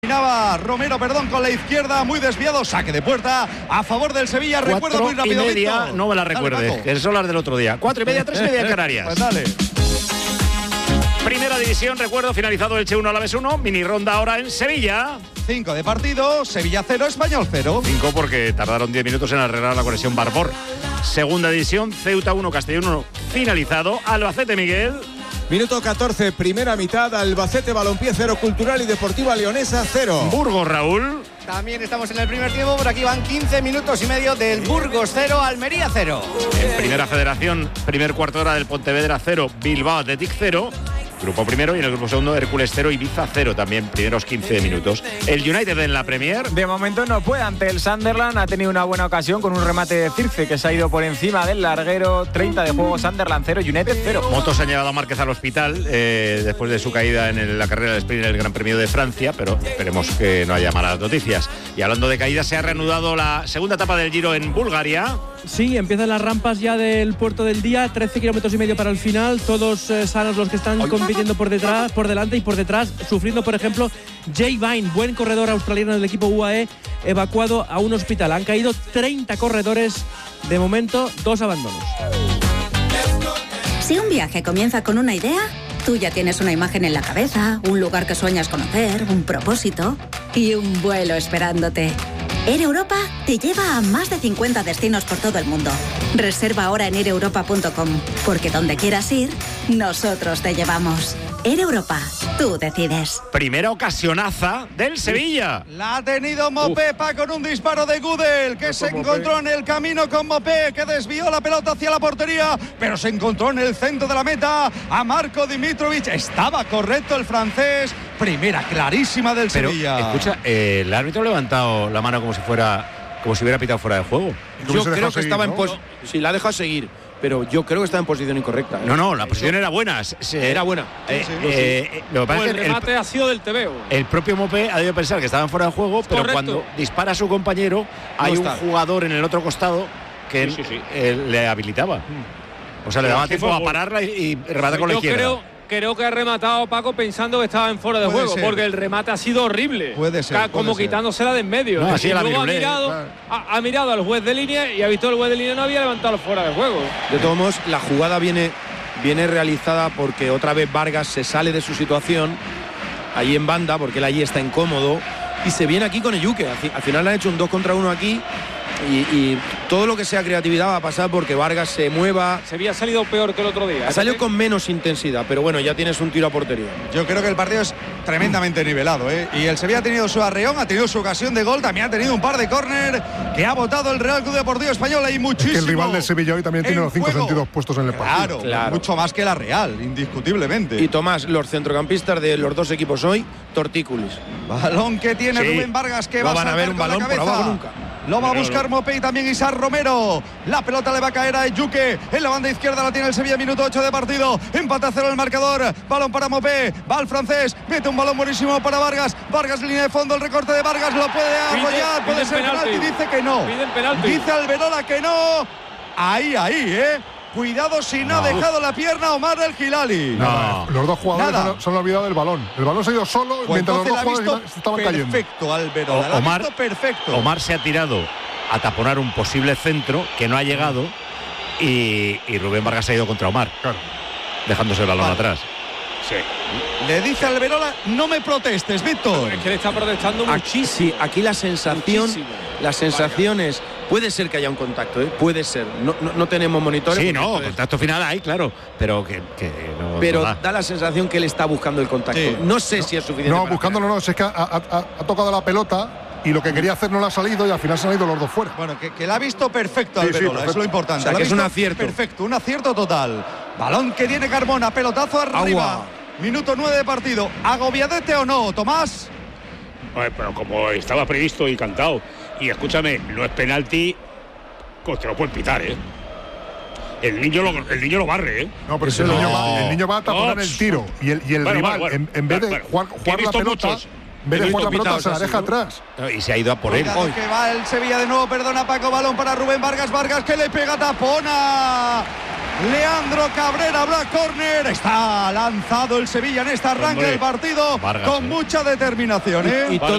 Romero, con la izquierda, muy desviado, saque de puerta a favor del Sevilla. Recuerda muy rápido, 4:30, Víctor. no me la recuerde, que son las del otro día. 4:30, 3:30 en Canarias. Pues dale. Primera división, recuerdo, finalizado el Che 1 Alavés 1, mini ronda ahora en Sevilla. 5 de partido, Sevilla 0, Español 0. 5 porque tardaron 10 minutos en arreglar la conexión Barbor. Segunda división, Ceuta 1, Castellón 1, finalizado. Albacete, Miguel. Minuto 14, primera mitad, Albacete Balompié 0, Cultural y Deportiva Leonesa 0. Burgos, Raúl. También estamos en el primer tiempo, por aquí van 15 minutos y medio del Burgos 0, Almería 0. En Primera Federación, primer cuarto de hora del Pontevedra 0, Bilbao Athletic 0. Grupo primero, y en el grupo segundo, Hércules 0, Ibiza 0, también primeros 15 minutos. El United en la Premier. De momento no puede ante el Sunderland, ha tenido una buena ocasión con un remate de Circe que se ha ido por encima del larguero. 30 de juego, Sunderland 0, United 0. Motos han llevado a Márquez al hospital después de su caída en la carrera de sprint en el Gran Premio de Francia, pero esperemos que no haya malas noticias. Y hablando de caídas, se ha reanudado la segunda etapa del Giro en Bulgaria. Sí, empiezan las rampas ya del puerto del día, 13 kilómetros y medio para el final, todos sanos los que están compitiendo por detrás, por delante y por detrás, sufriendo por ejemplo Jay Vine, buen corredor australiano del equipo UAE, evacuado a un hospital. Han caído 30 corredores, de momento 2 abandonos. Si un viaje comienza con una idea, tú ya tienes una imagen en la cabeza, un lugar que sueñas conocer, un propósito y un vuelo esperándote. Air Europa te lleva a más de 50 destinos por todo el mundo. Reserva ahora en aireuropa.com, porque donde quieras ir, nosotros te llevamos. Air Europa, tú decides. Primera ocasionaza del Sevilla. La ha tenido Mopepa con un disparo de Gudel, que se encontró en el camino con Mopé, que desvió la pelota hacia la portería, pero se encontró en el centro de la meta a Marco Dimitrovic. Estaba correcto el francés. Primera clarísima del Sevilla. Escucha, el árbitro ha levantado la mano como si hubiera pitado fuera de juego. Yo creo que estaba en posición. Sí, la ha dejado seguir, pero yo creo que estaba en posición incorrecta. No, la posición era buena. Era buena. Lo que pasa es que el remate ha sido del TVO. El propio Mopé ha debido pensar que estaban fuera de juego, pero correcto. Cuando dispara a su compañero, hay un jugador en el otro costado que le habilitaba. O sea, le daba tiempo a pararla y rematar con la izquierda. Creo que ha rematado Paco pensando que estaba en fuera de juego, porque el remate ha sido horrible. Puede ser. Como quitándosela de en medio. No, así luego ha mirado al juez de línea y ha visto el juez de línea no había levantado fuera de juego. De todos modos, la jugada viene realizada porque otra vez Vargas se sale de su situación allí en banda, porque él allí está incómodo y se viene aquí con Eyuke. Al final han hecho un 2 contra 1 aquí. Y todo lo que sea creatividad va a pasar porque Vargas se mueva. Se había salido peor que el otro día. Ha salido con menos intensidad, pero bueno, ya tienes un tiro a portería. Yo creo que el partido es tremendamente nivelado, Y el Sevilla ha tenido su arreón, ha tenido su ocasión de gol, también ha tenido un par de córner que ha votado el Real Club Deportivo Español. Hay muchísimo. Es que el rival del Sevilla hoy también tiene los 5 sentidos puestos en el partido. Claro, mucho más que la Real, indiscutiblemente. Y Tomás, los centrocampistas de los dos equipos hoy, tortícolis. Balón que tiene Rubén Vargas, que va a van a ver un balón por abajo nunca. Lo va a buscar Mopé y también Isar Romero. La pelota le va a caer a Eyuke. En la banda izquierda la tiene el Sevilla, minuto 8 de partido. Empate a 0 el marcador. Balón para Mopé. Va el francés. Mete un balón buenísimo para Vargas. Vargas, línea de fondo. El recorte de Vargas lo puede apoyar. Puede ser penalti. Dice que no. Dice Alberola que no. Ahí, Cuidado si no ha dejado la pierna Omar El Hilali. Los dos jugadores se han olvidado del balón. El balón se ha ido solo mientras los dos jugadores estaban cayendo. Perfecto, Alberola. Omar se ha tirado a taponar un posible centro que no ha llegado y Rubén Vargas se ha ido contra Omar, dejándose el balón atrás. Sí. Le dice Alberola, no me protestes, Víctor. Es que le está protestando muchísimo. Sí, aquí la sensación es, puede ser que haya un contacto, puede ser. No tenemos monitores. Sí, contacto final hay, claro, pero que no. Pero da la sensación que él está buscando el contacto. Sí. No sé si es suficiente. No, buscándolo no, es que ha tocado la pelota y lo que quería hacer no le ha salido y al final se han ido los dos fuera. Bueno, que la ha visto perfecto Alberola, perfecto. Es lo importante. O sea, que es un acierto. Perfecto, un acierto total. Balón que tiene Carmona, pelotazo arriba. Agua. Minuto 9 de partido. ¿Agobiadete o no, Tomás? Pero como estaba previsto y cantado. Y escúchame, no es penalti, te lo pueden pitar, El niño lo barre, No, pero si el niño va a taponar el tiro y el rival, en vez de jugar la pelota. En vez de jugar la pelota, se la deja atrás. Y se ha ido a por él. Que va el Sevilla de nuevo, perdona Paco, balón para Rubén Vargas. Vargas que le pega, tapona. Leandro Cabrera, habrá córner. Está lanzado el Sevilla en este arranque del partido. Vargas, con mucha determinación, Y todo